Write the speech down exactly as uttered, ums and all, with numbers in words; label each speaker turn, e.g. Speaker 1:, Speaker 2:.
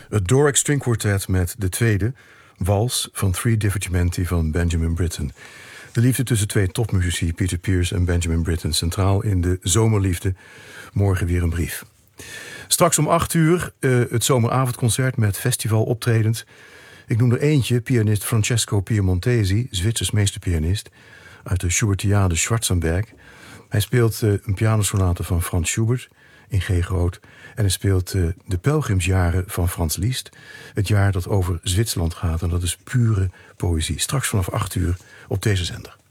Speaker 1: Het Doric String Quartet met de tweede, Wals van Three Divertimenti van Benjamin Britten. De liefde tussen twee topmuzici, Peter Pears en Benjamin Britten, centraal in de Zomerliefde. Morgen weer een brief. Straks om acht uur uh, het zomeravondconcert met festivaloptredens. Ik noem er eentje, pianist Francesco Piemontesi, Zwitsers meesterpianist uit de Schubertiade Schwarzenberg. Hij speelt uh, een pianosonate van Franz Schubert in G groot. En hij speelt uh, de Pelgrimsjaren van Franz Liszt. Het jaar dat over Zwitserland gaat. En dat is pure poëzie. Straks vanaf acht uur op deze zender.